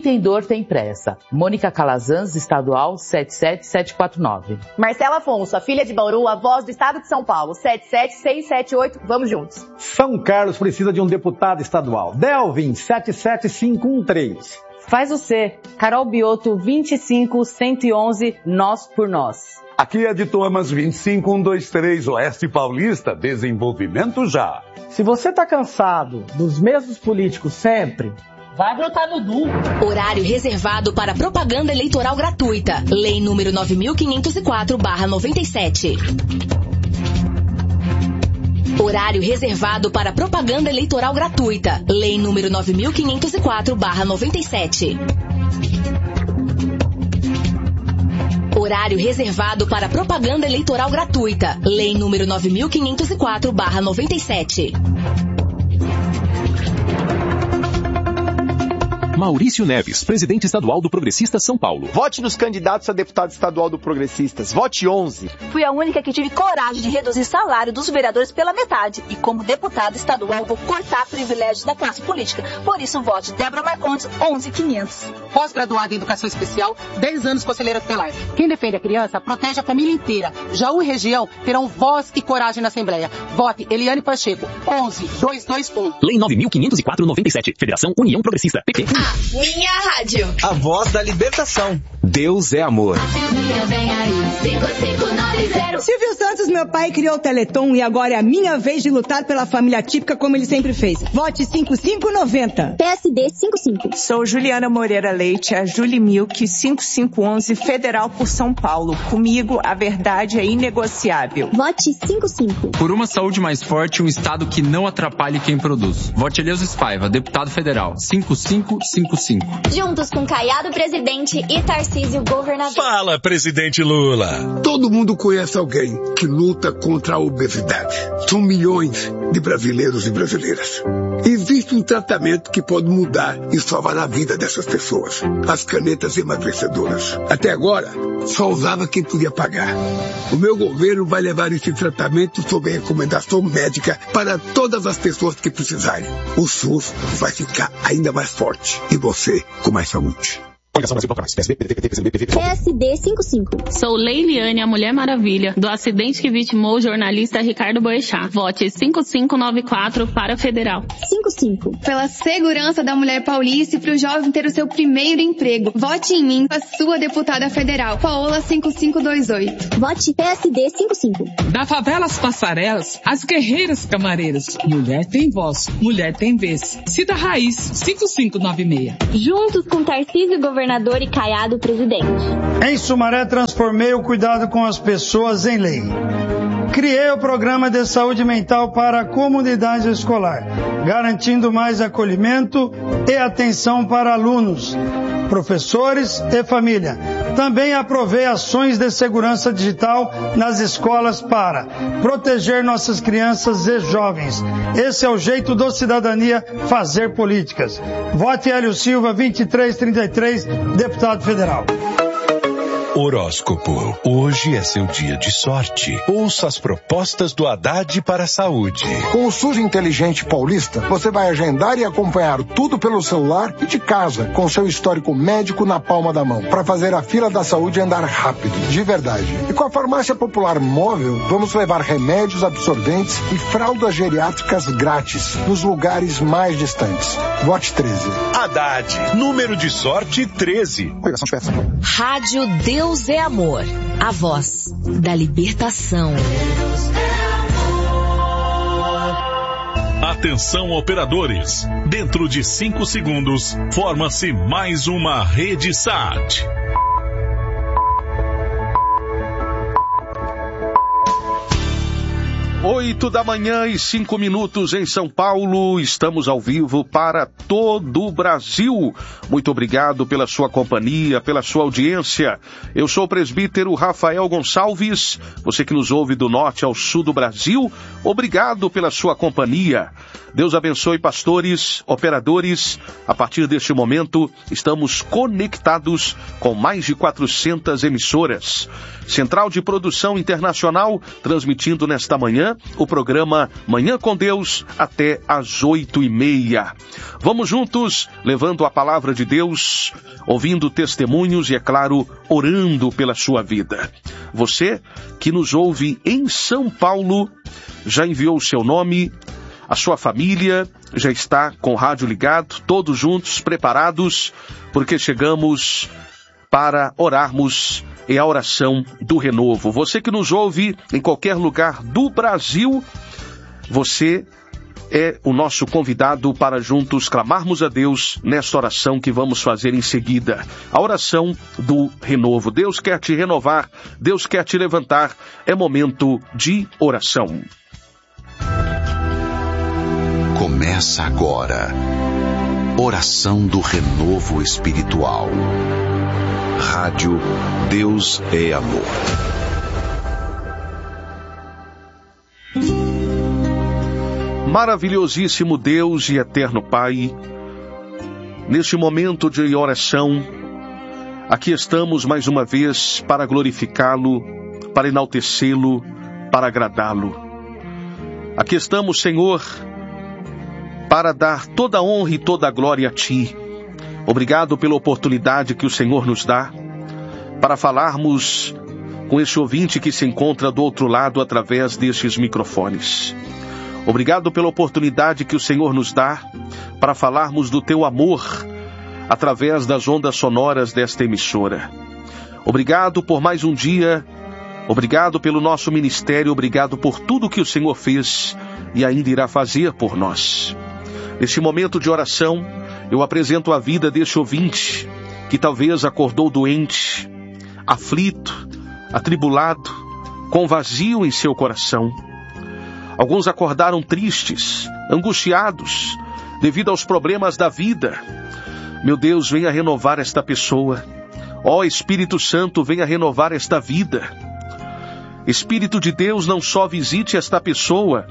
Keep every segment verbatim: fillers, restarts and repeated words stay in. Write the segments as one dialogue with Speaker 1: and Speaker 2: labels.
Speaker 1: tem dor, tem pressa. Mônica Calazans, estadual sete sete sete quatro nove.
Speaker 2: Marcela Afonso, a filha de Bauru, a voz do estado de São Paulo, sete sete seis sete oito, vamos juntos.
Speaker 3: São Carlos precisa de um deputado estadual. Delvin, sete sete cinco um três.
Speaker 4: Faz o C. Carol Bioto, vinte e cinco cento e onze, Nós por Nós.
Speaker 5: Aqui é de Thomas, vinte e cinco um dois três, Oeste Paulista, desenvolvimento já.
Speaker 6: Se você tá cansado dos mesmos políticos sempre,
Speaker 7: vai votar no Du.
Speaker 8: Horário reservado para propaganda eleitoral gratuita. Lei número nove mil quinhentos e quatro barra noventa e sete. Horário reservado para propaganda eleitoral gratuita. Lei número nove mil quinhentos e quatro barra noventa e sete. Horário reservado para propaganda eleitoral gratuita. Lei número nove mil quinhentos e quatro barra noventa e sete.
Speaker 9: Maurício Neves, presidente estadual do Progressistas São Paulo.
Speaker 10: Vote nos candidatos a deputado estadual do Progressistas. Vote onze.
Speaker 11: Fui a única que tive coragem de reduzir salário dos vereadores pela metade. E como deputada estadual, vou cortar privilégios da classe política. Por isso, vote Débora Marcondes, onze mil e quinhentos.
Speaker 7: Pós-graduada em Educação Especial, dez anos conselheira tutelar. Quem defende a criança, protege a família inteira. Jaú e região terão voz e coragem na Assembleia. Vote Eliane Pacheco, onze mil duzentos e vinte e um.
Speaker 9: Lei nove mil quinhentos e quatro barra noventa e sete. Federação União Progressista. P P.
Speaker 8: A minha rádio.
Speaker 12: A voz da libertação.
Speaker 9: Deus é amor.
Speaker 13: Silvio Santos, meu pai, criou o Teleton e agora é a minha vez de lutar pela família típica como ele sempre fez. Vote cinco cinco noventa.
Speaker 14: P S D cinco cinco.
Speaker 15: Sou Juliana Moreira Leite, a Julie Milk, cinco cinco um um, Federal por São Paulo. Comigo, a verdade é inegociável.
Speaker 14: Vote cinco cinco.
Speaker 16: Por uma saúde mais forte, um estado que não atrapalhe quem produz. Vote Eleuso Spaiva, deputado federal, cinco cinco cinco cinco.
Speaker 14: Juntos com Caiado presidente e Tarcísio governador.
Speaker 17: Fala, presidente Lula.
Speaker 18: Todo mundo conhece alguém que luta contra a obesidade. São milhões de brasileiros e brasileiras. Existe um tratamento que pode mudar e salvar a vida dessas pessoas. As canetas emagrecedoras. Até agora, só usava quem podia pagar. O meu governo vai levar esse tratamento sob recomendação médica para todas as pessoas que precisarem. O SUS vai ficar ainda mais forte e você com mais saúde.
Speaker 14: P S D cinco cinco.
Speaker 19: Sou Leiliane, a Mulher Maravilha, do acidente que vitimou o jornalista Ricardo Boechat. Vote cinco cinco nove quatro para Federal.
Speaker 14: cinco cinco.
Speaker 20: Pela segurança da mulher paulista e para o jovem ter o seu primeiro emprego. Vote em mim, a sua deputada federal, Paola cinco cinco dois oito.
Speaker 14: Vote P S D cinco cinco.
Speaker 21: Da favela às passarelas, as guerreiras camareiras. Mulher tem voz, mulher tem vez. Cida Raiz, cinco cinco nove seis.
Speaker 14: Juntos com Tarcísio governador e Caiado presidente.
Speaker 22: Em Sumaré, transformei o cuidado com as pessoas em lei. Criei o programa de saúde mental para a comunidade escolar, garantindo mais acolhimento e atenção para alunos, professores e família. Também aprovei ações de segurança digital nas escolas para proteger nossas crianças e jovens. Esse é o jeito do Cidadania fazer políticas. Vote Hélio Silva, vinte e três trinta e três, deputado federal.
Speaker 17: Horóscopo. Hoje é seu dia de sorte. Ouça as propostas do Haddad para a saúde.
Speaker 23: Com o SUS Inteligente Paulista, você vai agendar e acompanhar tudo pelo celular e de casa, com seu histórico médico na palma da mão, para fazer a fila da saúde andar rápido, de verdade. E com a Farmácia Popular Móvel, vamos levar remédios absorventes e fraldas geriátricas grátis nos lugares mais distantes. Vote treze.
Speaker 17: Haddad, número de sorte treze.
Speaker 8: Rádio Deus Deus é amor, a voz da libertação.
Speaker 17: Atenção, operadores. Dentro de cinco segundos, forma-se mais uma rede S A T. Oito da manhã e cinco minutos em São Paulo. Estamos ao vivo para todo o Brasil. Muito obrigado pela sua companhia, pela sua audiência. Eu sou o presbítero Rafael Gonçalves. Você que nos ouve do norte ao sul do Brasil, obrigado pela sua companhia. Deus abençoe pastores, operadores. A partir deste momento, estamos conectados com mais de quatrocentas emissoras. Central de Produção Internacional, transmitindo nesta manhã amanhã o programa Manhã com Deus até às oito e meia. Vamos juntos, levando a palavra de Deus, ouvindo testemunhos e, é claro, orando pela sua vida. Você que nos ouve em São Paulo, já enviou o seu nome, a sua família, já está com o rádio ligado, todos juntos, preparados, porque chegamos para orarmos em a oração do renovo. Você que nos ouve em qualquer lugar do Brasil, você é o nosso convidado para juntos clamarmos a Deus nesta oração que vamos fazer em seguida. A oração do renovo. Deus quer te renovar, Deus quer te levantar. É momento de oração.
Speaker 1: Começa agora. Oração do renovo espiritual. Rádio Deus é Amor.
Speaker 17: Maravilhosíssimo Deus e eterno Pai, neste momento de oração, aqui estamos mais uma vez para glorificá-lo, para enaltecê-lo, para agradá-lo. Aqui estamos, Senhor, para dar toda a honra e toda a glória a Ti. Obrigado pela oportunidade que o Senhor nos dá para falarmos com este ouvinte que se encontra do outro lado através destes microfones. Obrigado pela oportunidade que o Senhor nos dá para falarmos do Teu amor através das ondas sonoras desta emissora. Obrigado por mais um dia, obrigado pelo nosso ministério, obrigado por tudo que o Senhor fez e ainda irá fazer por nós. Neste momento de oração, eu apresento a vida deste ouvinte que talvez acordou doente, aflito, atribulado, com vazio em seu coração. Alguns acordaram tristes, angustiados, devido aos problemas da vida. Meu Deus, venha renovar esta pessoa. Ó Espírito Santo, venha renovar esta vida. Espírito de Deus, não só visite esta pessoa,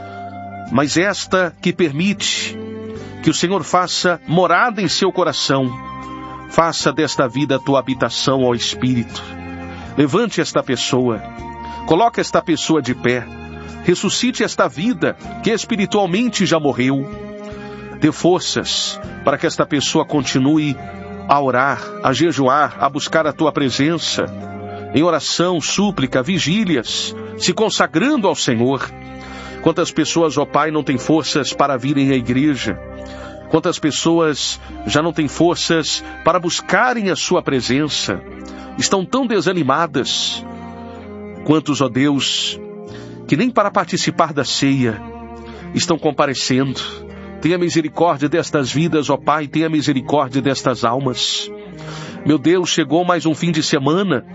Speaker 17: mas esta que permite que o Senhor faça morada em seu coração. Faça desta vida a tua habitação, ó Espírito. Levante esta pessoa, coloque esta pessoa de pé, ressuscite esta vida que espiritualmente já morreu. Dê forças para que esta pessoa continue a orar, a jejuar, a buscar a tua presença, em oração, súplica, vigílias, se consagrando ao Senhor. Quantas pessoas, ó Pai, não têm forças para virem à igreja? Quantas pessoas já não têm forças para buscarem a sua presença? Estão tão desanimadas. Quantos, ó Deus, que nem para participar da ceia estão comparecendo? Tenha misericórdia destas vidas, ó Pai, tenha misericórdia destas almas. Meu Deus, chegou mais um fim de semana.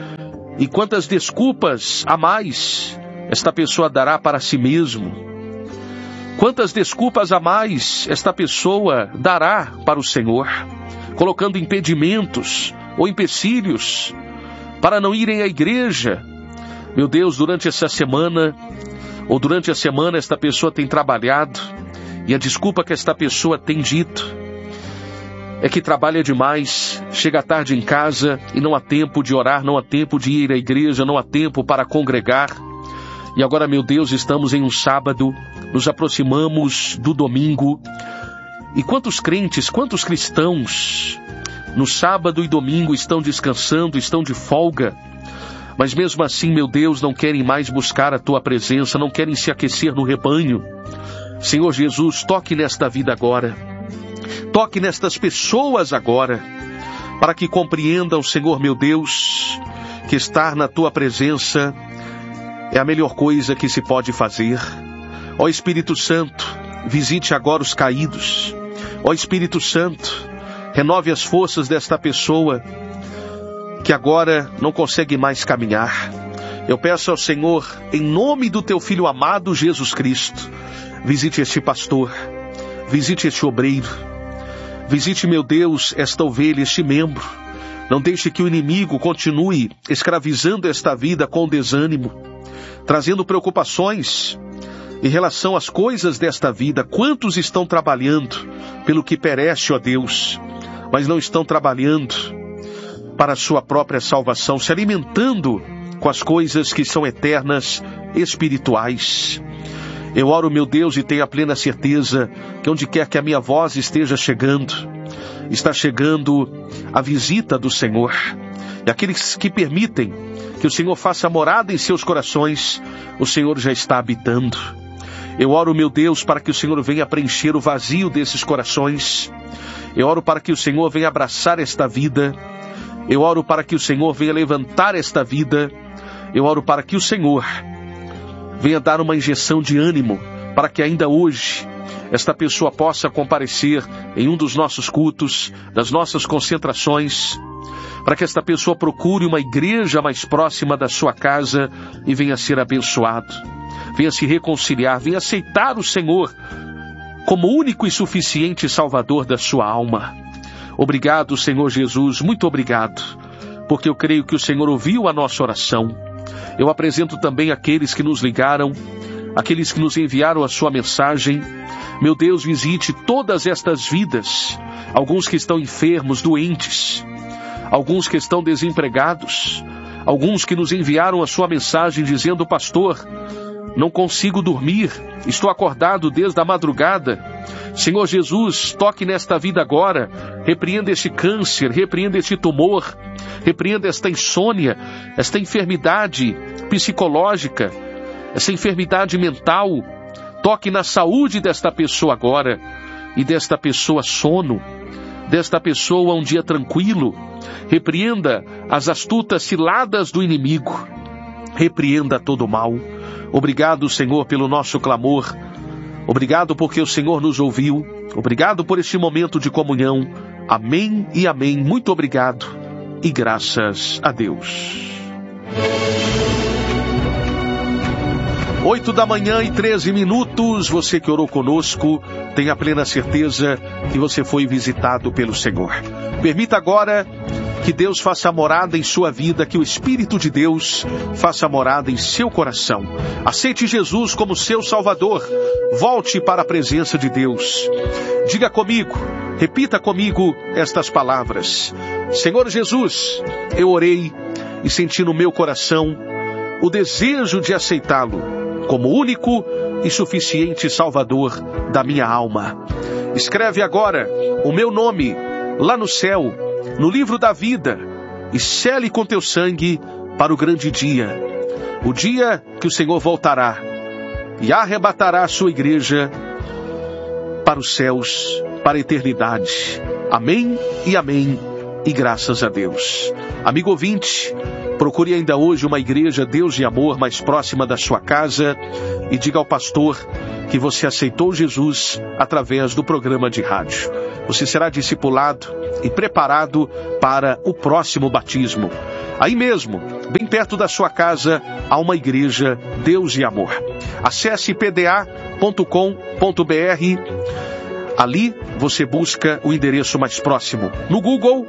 Speaker 17: E quantas desculpas a mais esta pessoa dará para si mesmo? Quantas desculpas a mais esta pessoa dará para o Senhor, colocando impedimentos ou empecilhos para não irem à igreja? Meu Deus, durante essa semana, ou durante a semana esta pessoa tem trabalhado, e a desculpa que esta pessoa tem dito é que trabalha demais, chega tarde em casa e não há tempo de orar, não há tempo de ir à igreja, não há tempo para congregar. E agora, meu Deus, estamos em um sábado, nos aproximamos do domingo. E quantos crentes, quantos cristãos, no sábado e domingo estão descansando, estão de folga, mas mesmo assim, meu Deus, não querem mais buscar a tua presença, não querem se aquecer no rebanho. Senhor Jesus, toque nesta vida agora, toque nestas pessoas agora, para que compreendam, Senhor meu Deus, que estar na tua presença é a melhor coisa que se pode fazer. Ó Espírito Santo, visite agora os caídos. Ó Espírito Santo, renove as forças desta pessoa que agora não consegue mais caminhar. Eu peço ao Senhor, em nome do teu Filho amado Jesus Cristo, visite este pastor, visite este obreiro, visite, meu Deus, esta ovelha, este membro. Não deixe que o inimigo continue escravizando esta vida com desânimo, trazendo preocupações em relação às coisas desta vida. Quantos estão trabalhando pelo que perece, ó Deus, mas não estão trabalhando para a sua própria salvação, se alimentando com as coisas que são eternas, espirituais. Eu oro, meu Deus, e tenho a plena certeza que onde quer que a minha voz esteja chegando, está chegando a visita do Senhor. E aqueles que permitem que o Senhor faça morada em seus corações, o Senhor já está habitando. Eu oro, meu Deus, para que o Senhor venha preencher o vazio desses corações. Eu oro para que o Senhor venha abraçar esta vida. Eu oro para que o Senhor venha levantar esta vida. Eu oro para que o Senhor venha dar uma injeção de ânimo, para que ainda hoje esta pessoa possa comparecer em um dos nossos cultos, das nossas concentrações, para que esta pessoa procure uma igreja mais próxima da sua casa e venha ser abençoado, venha se reconciliar, venha aceitar o Senhor como único e suficiente Salvador da sua alma. Obrigado, Senhor Jesus, muito obrigado, porque eu creio que o Senhor ouviu a nossa oração. Eu apresento também aqueles que nos ligaram, aqueles que nos enviaram a sua mensagem. Meu Deus, visite todas estas vidas, alguns que estão enfermos, doentes, alguns que estão desempregados, alguns que nos enviaram a sua mensagem dizendo: pastor, não consigo dormir, estou acordado desde a madrugada. Senhor Jesus, toque nesta vida agora, repreenda este câncer, repreenda este tumor, repreenda esta insônia, esta enfermidade psicológica, essa enfermidade mental. Toque na saúde desta pessoa agora, e desta pessoa sono, desta pessoa um dia tranquilo. Repreenda as astutas ciladas do inimigo, repreenda todo o mal. Obrigado, Senhor, pelo nosso clamor. Obrigado porque o Senhor nos ouviu. Obrigado por este momento de comunhão. Amém e amém. Muito obrigado e graças a Deus. Oito da manhã e treze minutos. Você que orou conosco, tenha plena certeza que você foi visitado pelo Senhor. Permita agora que Deus faça morada em sua vida, que o Espírito de Deus faça morada em seu coração. Aceite Jesus como seu Salvador. Volte para a presença de Deus. Diga comigo, repita comigo estas palavras: Senhor Jesus, eu orei e senti no meu coração o desejo de aceitá-lo como único e suficiente Salvador da minha alma. Escreve agora o meu nome lá no céu, no livro da vida, e sele com teu sangue para o grande dia, o dia que o Senhor voltará e arrebatará a sua igreja para os céus, para a eternidade. Amém e amém, e graças a Deus. Amigo ouvinte, procure ainda hoje uma igreja Deus de amor mais próxima da sua casa e diga ao pastor que você aceitou Jesus através do programa de rádio. Você será discipulado e preparado para o próximo batismo. Aí mesmo, bem perto da sua casa, há uma igreja Deus de amor. Acesse p d a ponto com ponto b r. Ali você busca o endereço mais próximo. No Google,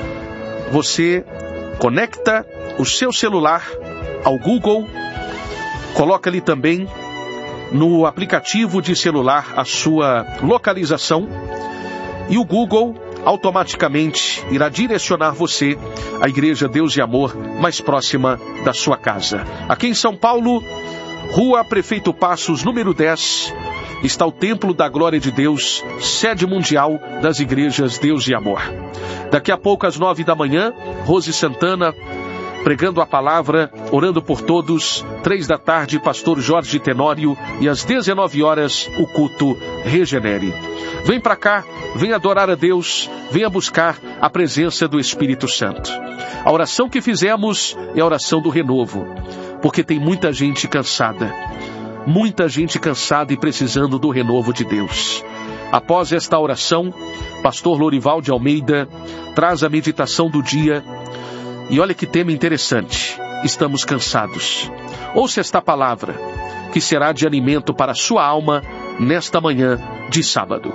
Speaker 17: você conecta o seu celular ao Google, coloca ali também no aplicativo de celular a sua localização e o Google automaticamente irá direcionar você à Igreja Deus de Amor mais próxima da sua casa. Aqui em São Paulo, Rua Prefeito Passos, número dez, está o Templo da Glória de Deus, sede mundial das Igrejas Deus de Amor. Daqui a pouco, às nove da manhã, Rose Santana pregando a palavra, orando por todos. Três da tarde, pastor Jorge Tenório, e às dezenove horas, o culto Regenere. Vem para cá, vem adorar a Deus, venha buscar a presença do Espírito Santo. A oração que fizemos é a oração do renovo, porque tem muita gente cansada, muita gente cansada e precisando do renovo de Deus. Após esta oração, pastor Lorival de Almeida traz a meditação do dia. E olha que tema interessante, estamos cansados. Ouça esta palavra, que será de alimento para a sua alma nesta manhã de sábado.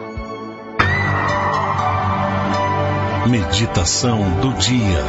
Speaker 2: Meditação do dia.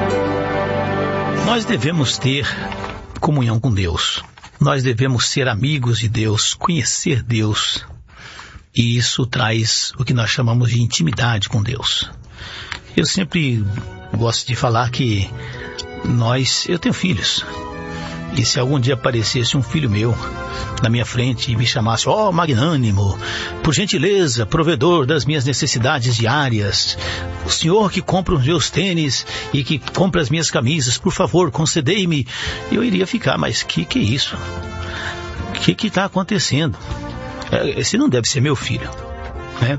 Speaker 3: Nós devemos ter comunhão com Deus. Nós devemos ser amigos de Deus, conhecer Deus. E isso traz o que nós chamamos de intimidade com Deus. Eu sempre gosto de falar que nós, eu tenho filhos, E se algum dia aparecesse um filho meu na minha frente e me chamasse, ó, oh, magnânimo, por gentileza, provedor das minhas necessidades diárias, o senhor que compra os meus tênis e que compra as minhas camisas, por favor, concedei-me, eu iria ficar, mas que que é isso? O que que está acontecendo? Esse não deve ser meu filho, né?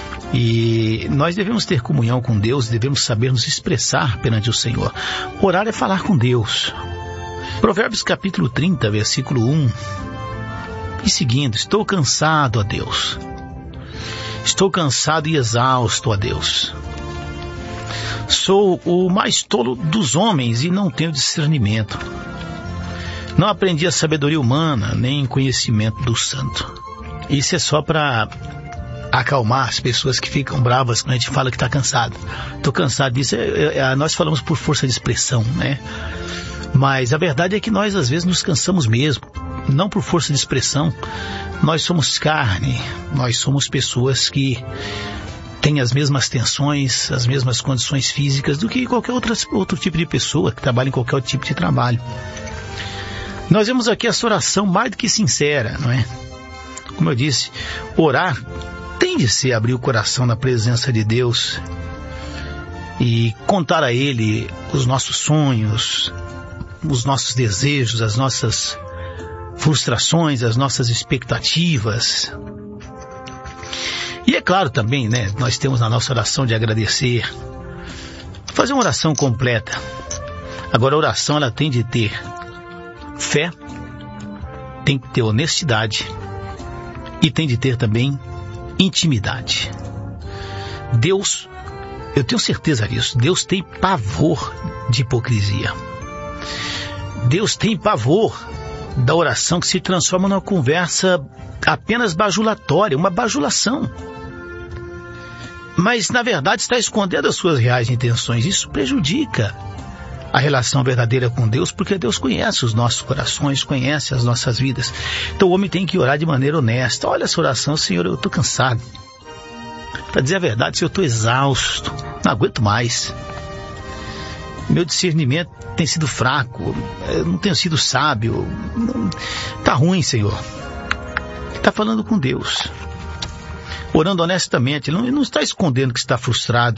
Speaker 3: E nós devemos ter comunhão com Deus, devemos saber nos expressar perante o Senhor. Orar é falar com Deus. Provérbios capítulo trinta, versículo um e seguindo: estou cansado, ó Deus. Estou cansado e exausto, ó Deus. Sou o mais tolo dos homens e não tenho discernimento. Não aprendi a sabedoria humana, nem conhecimento do santo. Isso é só para acalmar as pessoas que ficam bravas quando a gente fala que está cansado. Estou cansado disso. É, é, nós falamos por força de expressão, né? Mas a verdade é que nós às vezes nos cansamos mesmo, não por força de expressão. Nós somos carne, nós somos pessoas que têm as mesmas tensões, as mesmas condições físicas do que qualquer outra, outro tipo de pessoa que trabalha em qualquer outro tipo de trabalho. Nós vemos aqui essa oração mais do que sincera, não é? Como eu disse, orar tem de ser abrir o coração na presença de Deus e contar a Ele os nossos sonhos, os nossos desejos, as nossas frustrações, as nossas expectativas. E é claro também, né, nós temos na nossa oração de agradecer, fazer uma oração completa. Agora a oração ela tem de ter fé, tem que ter honestidade e tem de ter também intimidade. Deus, eu tenho certeza disso, Deus tem pavor de hipocrisia. Deus tem pavor da oração que se transforma numa conversa apenas bajulatória, uma bajulação. Mas, na verdade, está escondendo as suas reais intenções. Isso prejudica a relação verdadeira com Deus, porque Deus conhece os nossos corações, conhece as nossas vidas. Então o homem tem que orar de maneira honesta. Olha essa oração: Senhor, eu estou cansado. Para dizer a verdade, Senhor, eu estou exausto, não aguento mais. Meu discernimento tem sido fraco, eu não tenho sido sábio. Está ruim, Senhor. Está falando com Deus, orando honestamente. Ele não, ele não está escondendo que está frustrado.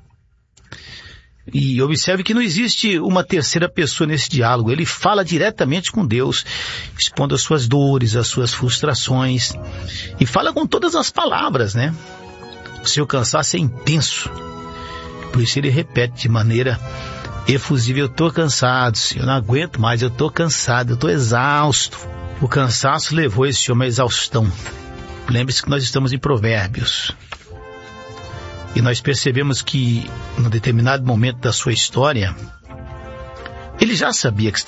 Speaker 3: E observe que não existe uma terceira pessoa nesse diálogo. Ele fala diretamente com Deus, expondo as suas dores, as suas frustrações, e fala com todas as palavras, né? O seu cansaço é intenso, por isso ele repete de maneira efusiva: eu estou cansado, Senhor, eu não aguento mais, eu estou cansado, eu estou exausto. O cansaço levou esse homem à exaustão. Lembre-se que nós estamos em Provérbios. E nós percebemos que, num determinado momento da sua história, ele já sabia que